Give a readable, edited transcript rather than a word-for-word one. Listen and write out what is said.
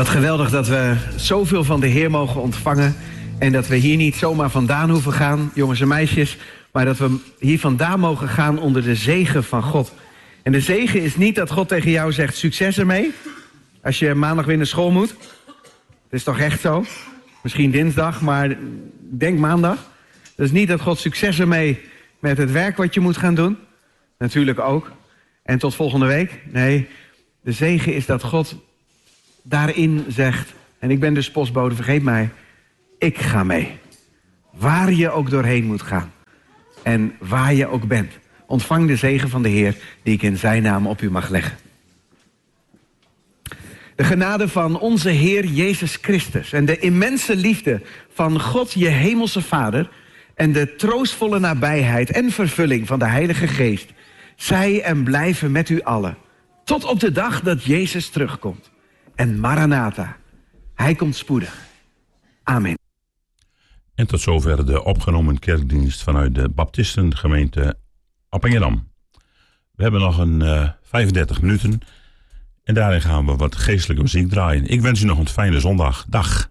Wat geweldig dat we zoveel van de Heer mogen ontvangen. En dat we hier niet zomaar vandaan hoeven gaan, jongens en meisjes. Maar dat we hier vandaan mogen gaan onder de zegen van God. En de zegen is niet dat God tegen jou zegt, succes ermee. Als je maandag weer naar school moet. Dat is toch echt zo? Misschien dinsdag, maar denk maandag. Dat is niet dat God succes ermee met het werk wat je moet gaan doen. Natuurlijk ook. En tot volgende week. Nee, de zegen is dat God daarin zegt, en ik ben dus postbode, vergeet mij, ik ga mee. Waar je ook doorheen moet gaan. En waar je ook bent. Ontvang de zegen van de Heer die ik in zijn naam op u mag leggen. De genade van onze Heer Jezus Christus en de immense liefde van God je hemelse Vader en de troostvolle nabijheid en vervulling van de Heilige Geest zij en blijven met u allen tot op de dag dat Jezus terugkomt. En Maranatha, hij komt spoedig. Amen. En tot zover de opgenomen kerkdienst vanuit de Baptistengemeente Appingedam. We hebben nog een 35 minuten en daarin gaan we wat geestelijke muziek draaien. Ik wens u nog een fijne zondag. Dag.